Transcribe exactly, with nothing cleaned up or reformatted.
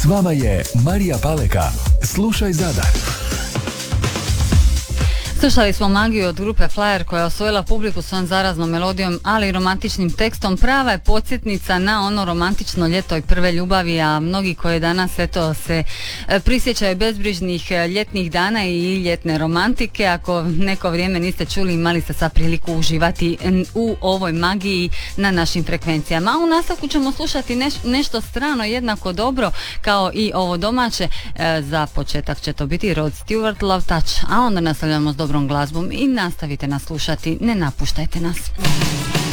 S vama je Marija Paleka. Slušaj Zadar. Slušali smo Magiju od grupe Flyer koja je osvojila publiku svojom zaraznom melodijom, ali i romantičnim tekstom. Prava je podsjetnica na ono romantično ljeto i prve ljubavi, a mnogi koji danas eto se prisjećaju bezbrižnih ljetnih dana i ljetne romantike. Ako neko vrijeme niste čuli, imali ste sad priliku uživati u ovoj magiji na našim frekvencijama. A u nastavku ćemo slušati neš, nešto strano, jednako dobro kao i ovo domaće. E, za početak će to biti Rod Stewart, Love Touch, a onda nastavljamo s dobrom glazbom i nastavite nas slušati, ne napuštajte nas.